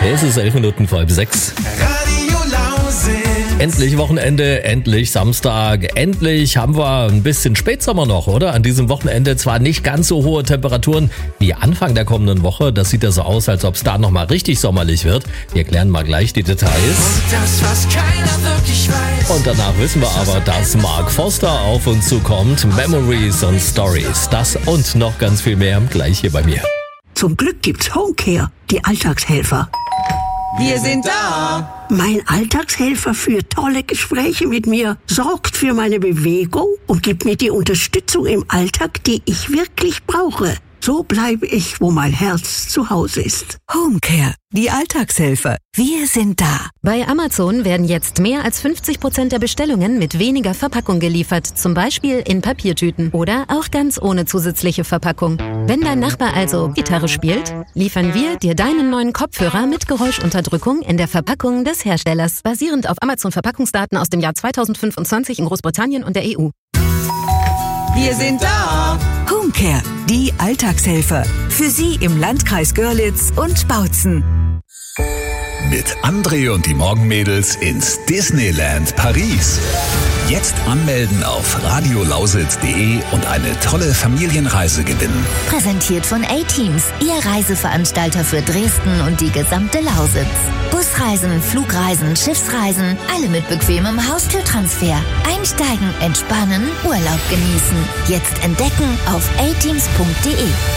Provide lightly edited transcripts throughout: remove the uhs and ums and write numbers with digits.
Es ist 6:11. Radio Lausitz. Endlich Wochenende, endlich Samstag, endlich haben wir ein bisschen Spätsommer noch, oder? An diesem Wochenende zwar nicht ganz so hohe Temperaturen wie Anfang der kommenden Woche. Das sieht ja so aus, als ob es da nochmal richtig sommerlich wird. Wir klären mal gleich die Details. Und das, was keiner wirklich weiß. Und danach wissen wir aber, dass Mark Foster auf uns zukommt. Memories und Stories. Das und noch ganz viel mehr gleich hier bei mir. Zum Glück gibt's Homecare, die Alltagshelfer. Wir sind da. Mein Alltagshelfer führt tolle Gespräche mit mir, sorgt für meine Bewegung und gibt mir die Unterstützung im Alltag, die ich wirklich brauche. So bleibe ich, wo mein Herz zu Hause ist. Homecare, die Alltagshelfer. Wir sind da. Bei Amazon werden jetzt mehr als 50% der Bestellungen mit weniger Verpackung geliefert. Zum Beispiel in Papiertüten oder auch ganz ohne zusätzliche Verpackung. Wenn dein Nachbar also Gitarre spielt, liefern wir dir deinen neuen Kopfhörer mit Geräuschunterdrückung in der Verpackung des Herstellers. Basierend auf Amazon-Verpackungsdaten aus dem Jahr 2025 in Großbritannien und der EU. Wir sind da. Homecare, die Alltagshelfer. Für Sie im Landkreis Görlitz und Bautzen. Mit André und die Morgenmädels ins Disneyland Paris. Jetzt anmelden auf radiolausitz.de und eine tolle Familienreise gewinnen. Präsentiert von A-Teams, Ihr Reiseveranstalter für Dresden und die gesamte Lausitz. Busreisen, Flugreisen, Schiffsreisen, alle mit bequemem Haustürtransfer. Einsteigen, entspannen, Urlaub genießen. Jetzt entdecken auf ateams.de.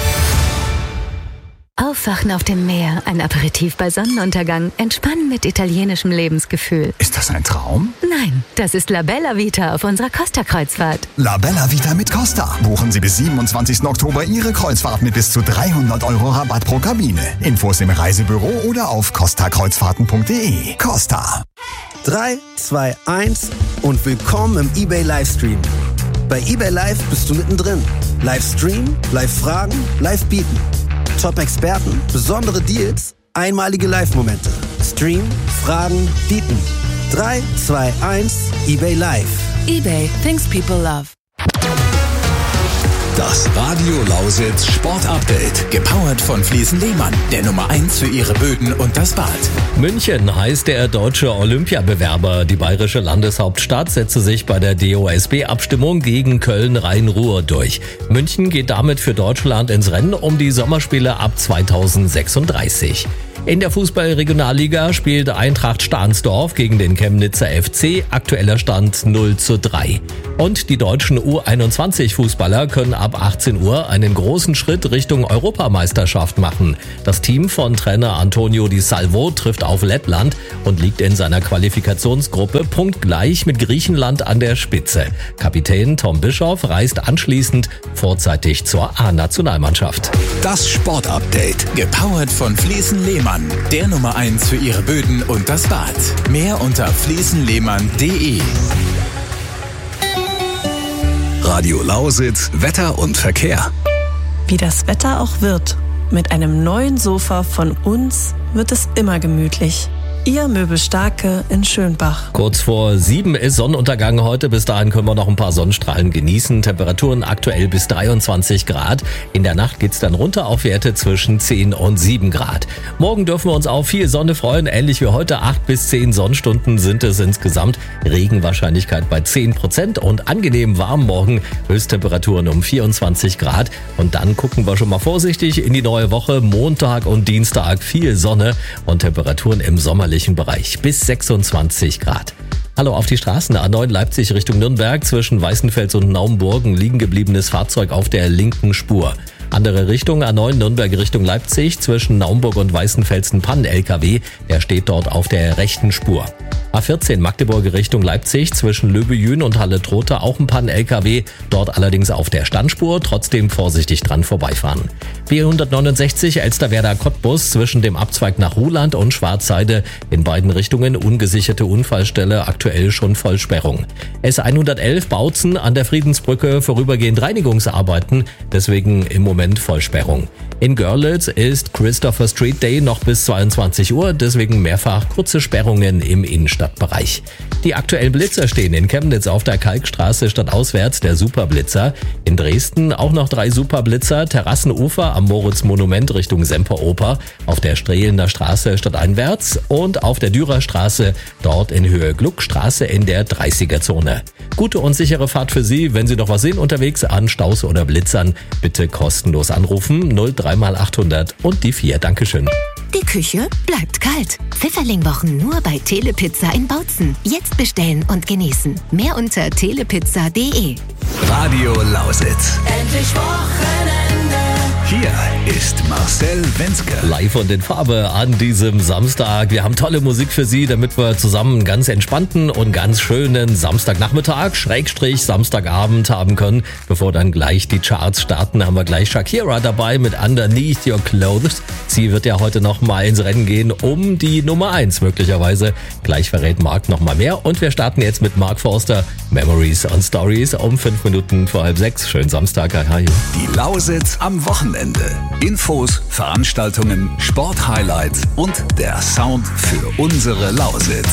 Aufwachen auf dem Meer, ein Aperitif bei Sonnenuntergang, entspannen mit italienischem Lebensgefühl. Ist das ein Traum? Nein, das ist La Bella Vita auf unserer Costa-Kreuzfahrt. La Bella Vita mit Costa. Buchen Sie bis 27. Oktober Ihre Kreuzfahrt mit bis zu 300 € Rabatt pro Kabine. Infos im Reisebüro oder auf costakreuzfahrten.de. Costa. 3, 2, 1 und willkommen im eBay Livestream. Bei eBay Live bist du mittendrin. Livestream, Live-Fragen, Live-Bieten. Top-Experten, besondere Deals, einmalige Live-Momente. Stream, Fragen, Bieten. 3, 2, 1, eBay Live. eBay, things people love. Das Radio Lausitz Sport Update. Gepowert von Fliesen Lehmann, der Nummer 1 für ihre Böden und das Bad. München heißt der deutsche Olympiabewerber. Die bayerische Landeshauptstadt setzte sich bei der DOSB-Abstimmung gegen Köln-Rhein-Ruhr durch. München geht damit für Deutschland ins Rennen um die Sommerspiele ab 2036. In der Fußball-Regionalliga spielt Eintracht Stahnsdorf gegen den Chemnitzer FC, aktueller Stand 0:3. Und die deutschen U21-Fußballer können ab 18 Uhr einen großen Schritt Richtung Europameisterschaft machen. Das Team von Trainer Antonio Di Salvo trifft auf Lettland und liegt in seiner Qualifikationsgruppe punktgleich mit Griechenland an der Spitze. Kapitän Tom Bischoff reist anschließend vorzeitig zur A-Nationalmannschaft. Das Sport Update. Gepowert von Fliesen Lehmann, der Nummer 1 für ihre Böden und das Bad. Mehr unter fliesenlehmann.de. Radio Lausitz, Wetter und Verkehr. Wie das Wetter auch wird, mit einem neuen Sofa von uns wird es immer gemütlich. Ihr Möbelstarke in Schönbach. Kurz vor 7 ist Sonnenuntergang heute. Bis dahin können wir noch ein paar Sonnenstrahlen genießen. Temperaturen aktuell bis 23 Grad. In der Nacht geht's dann runter auf Werte zwischen 10 und 7 Grad. Morgen dürfen wir uns auf viel Sonne freuen. Ähnlich wie heute 8 bis 10 Sonnenstunden sind es insgesamt. Regenwahrscheinlichkeit bei 10% und angenehm warm morgen. Höchsttemperaturen um 24 Grad. Und dann gucken wir schon mal vorsichtig in die neue Woche. Montag und Dienstag viel Sonne und Temperaturen im sommerlichen Bereich bis 26 Grad. Hallo auf die Straßen. A9 Leipzig Richtung Nürnberg. Zwischen Weißenfels und Naumburg ein liegen gebliebenes Fahrzeug auf der linken Spur. Andere Richtung, A9 Nürnberg Richtung Leipzig. Zwischen Naumburg und Weißenfels ein Pannen-LKW. Der steht dort auf der rechten Spur. A14 Magdeburg Richtung Leipzig. Zwischen Löbejün und Halle-Trotha auch ein Pannen-LKW. Dort allerdings auf der Standspur. Trotzdem vorsichtig dran vorbeifahren. B169 Elsterwerda-Cottbus zwischen dem Abzweig nach Ruhland und Schwarzheide. In beiden Richtungen ungesicherte Unfallstelle, aktuell schon Vollsperrung. S111 Bautzen an der Friedensbrücke vorübergehend Reinigungsarbeiten, deswegen im Moment Vollsperrung. In Görlitz ist Christopher Street Day noch bis 22 Uhr, deswegen mehrfach kurze Sperrungen im Innenstadtbereich. Die aktuellen Blitzer stehen in Chemnitz auf der Kalkstraße stadtauswärts der Superblitzer. In Dresden auch noch 3 Superblitzer, Terrassenufer am Moritz-Monument Richtung Semperoper, auf der Strehlener Straße stadteinwärts und auf der Dürerstraße, dort in Höhe Gluckstraße in der 30er-Zone. Gute und sichere Fahrt für Sie. Wenn Sie noch was sehen unterwegs an Staus oder Blitzern, bitte kostenlos anrufen 03x800 und die 4. Dankeschön. Die Küche bleibt kalt. Pfifferlingwochen nur bei Telepizza in Bautzen. Jetzt bestellen und genießen. Mehr unter telepizza.de. Radio Lausitz. Endlich Wochenende. Hier ist Marcel Wenzke. Live und in Farbe an diesem Samstag. Wir haben tolle Musik für Sie, damit wir zusammen einen ganz entspannten und ganz schönen Samstagnachmittag, / Samstagabend haben können. Bevor dann gleich die Charts starten, haben wir gleich Shakira dabei mit Underneath Your Clothes. Sie wird ja heute noch mal ins Rennen gehen um die Nummer 1 möglicherweise. Gleich verrät Marc noch mal mehr. Und wir starten jetzt mit Mark Forster, Memories on Stories um 5 Minuten vor 5:30. Schönen Samstag. Hi. Die Lausitz am Wochenende. Infos, Veranstaltungen, Sporthighlights und der Sound für unsere Lausitz.